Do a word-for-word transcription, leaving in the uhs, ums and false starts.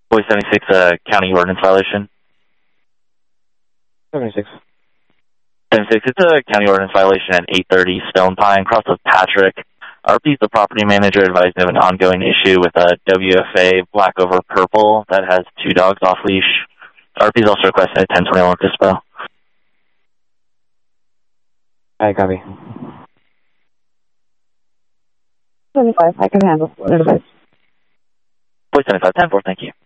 Boy seventy-six, uh, county ordinance violation. seventy-six. seventy-six, it's a county ordinance violation at eight thirty Stone Pine, cross of Patrick. R P's the property manager advised of an ongoing issue with a W F A black over purple that has two dogs off leash. R P's also requesting a ten twenty-one dispo. I copy. seventy-five, I can handle. What advice? Boy seventy-five, ten four, thank you.